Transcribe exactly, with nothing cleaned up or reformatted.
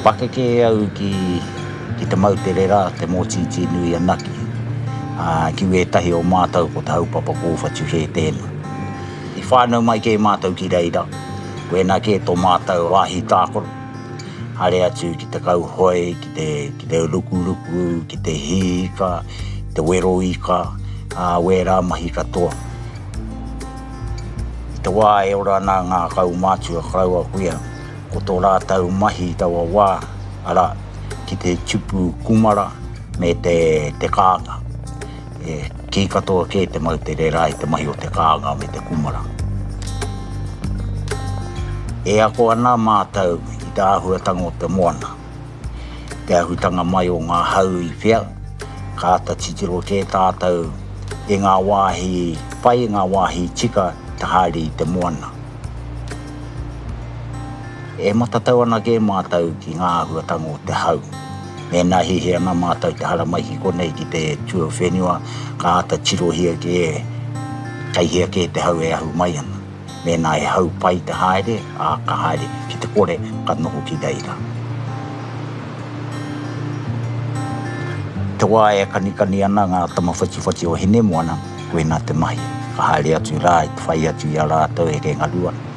Pakeke au ki, ki te mautere rā, te mōtiti nui anaki. Uh, ki we tahi o mātau ko te haupapa kōwhatu he tēnā. I whānau mai ke mātau ki reira, koe nā ke tō mātau wāhi tākoro. Hare atu ki te kauhoi, ki te, ki te rukuruku, ki te hika, ki te wero ika, uh, wera mahi katoa. I te wā e ora nā ngā kau mātua kraua kuia, ko tō rātau mahi taua wā, ara ki te tupu kumara me te, te kānga. E, ki katoa ke te mautere rā i te mahi o te kānga me te kumara. E ako ana mātau i te āhuatanga o te moana. Te āhuatanga mai o ngā hau i whia, ka ata titiro ke tātou e ngā wāhi, pai ngā wāhi tika te haere i te moana. E matatau ana ke mātau ki ngā āhuatanga o te hau. Me nā hihi ana mātau te hara mai ki konei ki te tua whenua, ka ata tirohia ke kaihia ke te hau e ahu mai ana. Me nā e hau pai te haere, a ka haere ki te kore ka noho ki reira. Te wā e kanikani ana ngā tamawhatiwhati o hine moana, koe nā te mahi. Ka haere atu rā, i te whai atu i a rātou e ke ngarua.